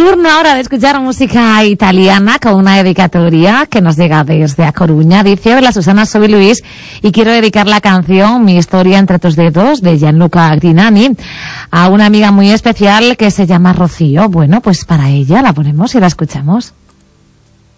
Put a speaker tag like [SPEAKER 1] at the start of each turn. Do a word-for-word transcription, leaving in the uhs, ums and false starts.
[SPEAKER 1] Turno ahora de escuchar música italiana con una dedicatoria que nos llega desde A Coruña. Dice: hola Susana, soy Luis y quiero dedicar la canción Mi historia entre tus dedos de Gianluca Grinani a una amiga muy especial que se llama Rocío. Bueno, pues para ella la ponemos y la escuchamos.